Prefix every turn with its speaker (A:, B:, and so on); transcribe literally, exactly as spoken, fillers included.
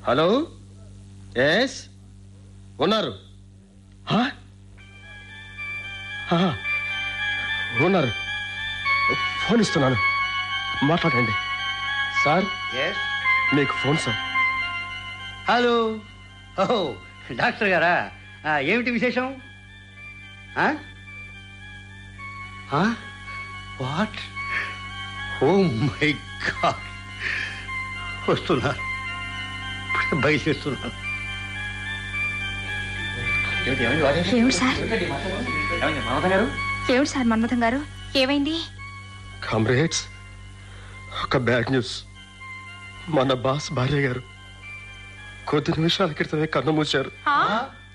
A: Hello, yes ఉన్నారు, ఉన్నారు. Phone ఇస్తున్నాను, మాట్లాడండి. సార్, మీకు ఫోన్ సార్.
B: హలో, ఓహో డాక్టర్ గారా? ఏమిటి విశేషం? వాట్? ఓ మై గాడ్, వస్తున్నారు, బయలుదేరుతున్నారు.
C: ఏమిటి సార్ ఏమిటి సార్ మన్మథం గారు, ఏమైంది?
A: కామ్రేడ్స్, ఒక బ్యాడ్ న్యూస్. మన బాస్ భార్య గారు కొద్ది నిమిషాల క్రితమే కన్ను మూశారు.